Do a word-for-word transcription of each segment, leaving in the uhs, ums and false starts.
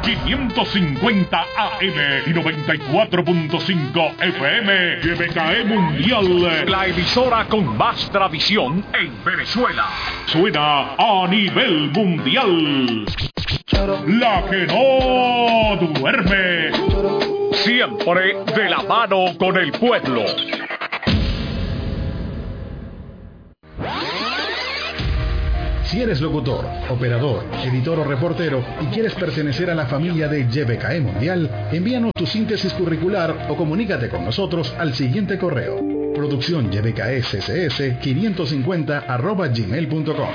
quinientos cincuenta A M y noventa y cuatro punto cinco F M. Y B K E Mundial, la emisora con más tradición en Venezuela. Suena a nivel mundial. La que no duerme. Siempre de la mano con el pueblo. Si eres locutor, operador, editor o reportero y quieres pertenecer a la familia de Y B K E Mundial, envíanos tu síntesis curricular o comunícate con nosotros al siguiente correo: producción y b k e s s s quinientos cincuenta arroba gmail punto com.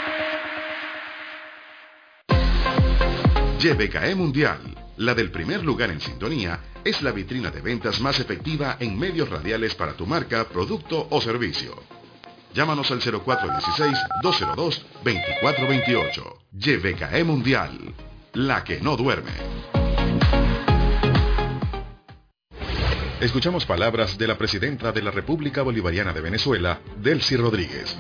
Y B K E Mundial, la del primer lugar en sintonía, es la vitrina de ventas más efectiva en medios radiales para tu marca, producto o servicio. Llámanos al cero cuatro uno seis, dos cero dos, dos cuatro dos ocho. Y B K E Mundial, la que no duerme. Escuchamos palabras de la presidenta de la República Bolivariana de Venezuela, Delcy Rodríguez.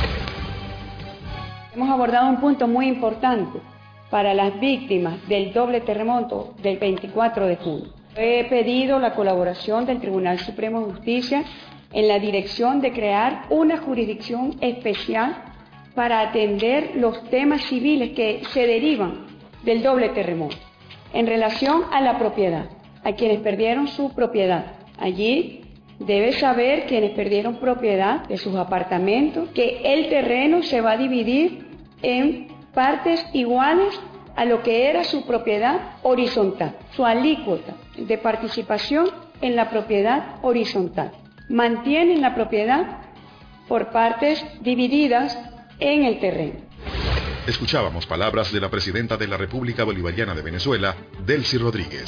Hemos abordado un punto muy importante para las víctimas del doble terremoto del veinticuatro de junio. He pedido la colaboración del Tribunal Supremo de Justicia en la dirección de crear una jurisdicción especial para atender los temas civiles que se derivan del doble terremoto en relación a la propiedad, a quienes perdieron su propiedad. Allí debe saber quienes perdieron propiedad de sus apartamentos que el terreno se va a dividir en partes iguales a lo que era su propiedad horizontal, su alícuota de participación en la propiedad horizontal. Mantienen la propiedad por partes divididas en el terreno. Escuchábamos palabras de la presidenta de la República Bolivariana de Venezuela, Delcy Rodríguez.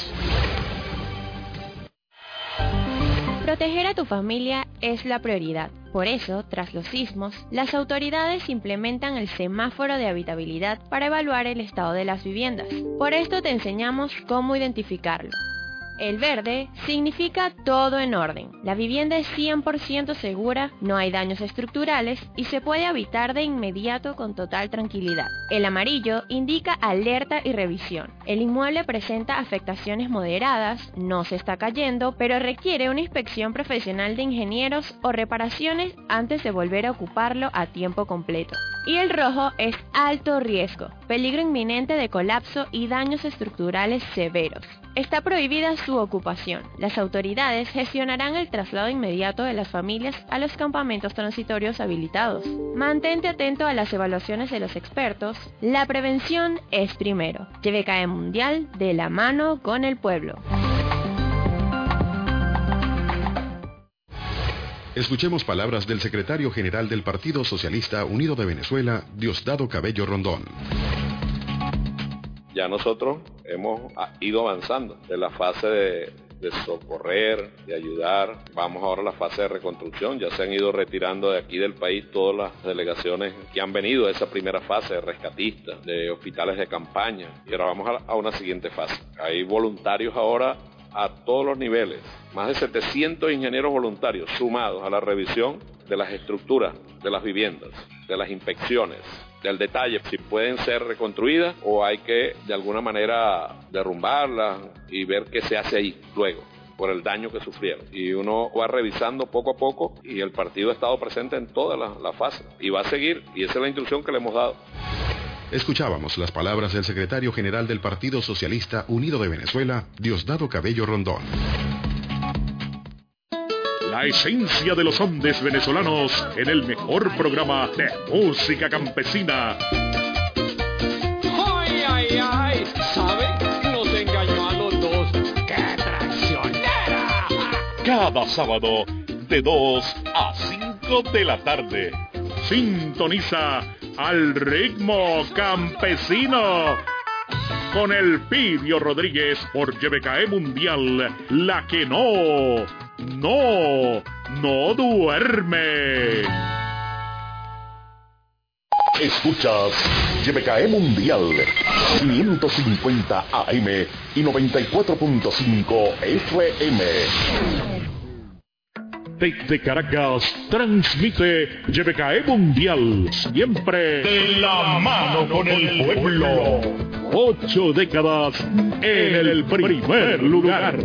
Proteger a tu familia es la prioridad. Por eso, tras los sismos, las autoridades implementan el semáforo de habitabilidad para evaluar el estado de las viviendas. Por esto te enseñamos cómo identificarlo. El verde significa todo en orden. La vivienda es cien por ciento segura, no hay daños estructurales y se puede habitar de inmediato con total tranquilidad. El amarillo indica alerta y revisión. El inmueble presenta afectaciones moderadas, no se está cayendo, pero requiere una inspección profesional de ingenieros o reparaciones antes de volver a ocuparlo a tiempo completo. Y el rojo es alto riesgo, peligro inminente de colapso y daños estructurales severos. Está prohibida su ocupación. Las autoridades gestionarán el traslado inmediato de las familias a los campamentos transitorios habilitados. Mantente atento a las evaluaciones de los expertos. La prevención es primero. Y B K E Mundial, de la mano con el pueblo. Escuchemos palabras del secretario general del Partido Socialista Unido de Venezuela, Diosdado Cabello Rondón. Ya nosotros hemos ido avanzando de la fase de, de socorrer, de ayudar. Vamos ahora a la fase de reconstrucción. Ya se han ido retirando de aquí del país todas las delegaciones que han venido a esa primera fase de rescatistas, de hospitales de campaña. Y ahora vamos a, a una siguiente fase. Hay voluntarios ahora a todos los niveles. Más de setecientos ingenieros voluntarios sumados a la revisión de las estructuras de las viviendas, de las inspecciones, del detalle, si pueden ser reconstruidas o hay que de alguna manera derrumbarlas y ver qué se hace ahí luego por el daño que sufrieron. Y uno va revisando poco a poco y el partido ha estado presente en todas las la fases y va a seguir, y esa es la instrucción que le hemos dado. Escuchábamos las palabras del secretario general del Partido Socialista Unido de Venezuela, Diosdado Cabello Rondón. La esencia de los Andes venezolanos en el mejor programa de música campesina. ¡Ay, ay, ay! ¿Sabe? Nos engañó a los dos. ¡Qué traicionera! Cada sábado de dos a cinco de la tarde. Sintoniza al ritmo campesino con el Pidio Rodríguez por Y B K E Mundial, la que no, no, no duerme. Escuchas Y B K E Mundial, quinientos cincuenta A M y noventa y cuatro punto cinco F M. Desde Caracas, transmite Y B K E Mundial, siempre de la mano con el pueblo. Ocho décadas en el primer lugar.